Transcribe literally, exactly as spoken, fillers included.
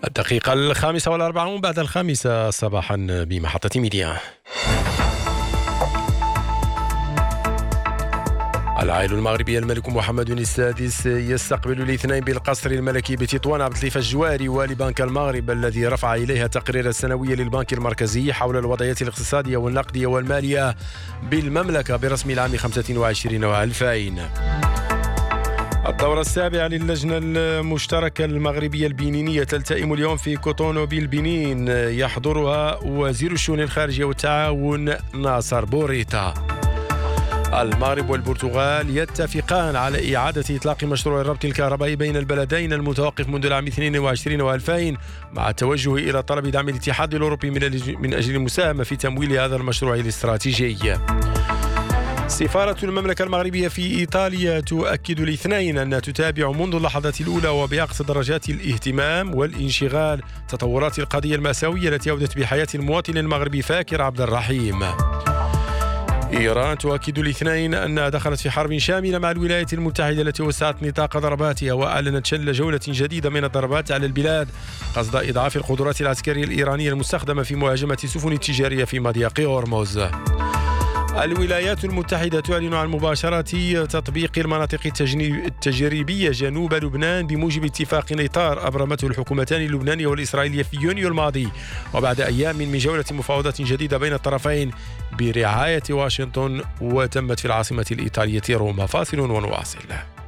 الدقيقة الخامسة والأربعون بعد الخامسة صباحا بمحطة ميديا. العائل المغربي الملك محمد السادس يستقبل الاثنين بالقصر الملكي بتطوان عبد اللطيف الجواري والي بنك المغرب الذي رفع إليها التقرير السنوي للبنك المركزي حول الوضعية الاقتصادية والنقدية والمالية بالمملكة برسم العام خمسة وعشرين وألفين. الدورة السابعة للجنة المشتركة المغربية البنينية تلتئم اليوم في كوتونو بالبنين، يحضرها وزير الشؤون الخارجية والتعاون ناصر بوريتا. المغرب والبرتغال يتفقان على إعادة إطلاق مشروع الربط الكهربائي بين البلدين المتوقف منذ العام اثنين وعشرين وألفين، مع التوجه إلى طلب دعم الاتحاد الأوروبي من أجل المساهمة في تمويل هذا المشروع الاستراتيجي. سفارة المملكة المغربية في إيطاليا تؤكد الاثنين أنها تتابع منذ اللحظة الأولى وبأقصى درجات الاهتمام والانشغال تطورات القضية المأساوية التي أودت بحياة المواطن المغربي فاكر عبد الرحيم. إيران تؤكد الاثنين أنها دخلت في حرب شاملة مع الولايات المتحدة التي وسعت نطاق ضرباتها وأعلنت شن جولة جديدة من الضربات على البلاد قصد إضعاف القدرات العسكرية الإيرانية المستخدمة في مهاجمة السفن التجارية في مضيق هرمز. الولايات المتحدة تعلن عن مباشرة تطبيق المناطق التجريبية جنوب لبنان بموجب اتفاق إطار أبرمته الحكومتان اللبنانية والإسرائيلية في يونيو الماضي، وبعد أيام من جولة مفاوضات جديدة بين الطرفين برعاية واشنطن وتمت في العاصمة الإيطالية روما. فاصل ونواصل.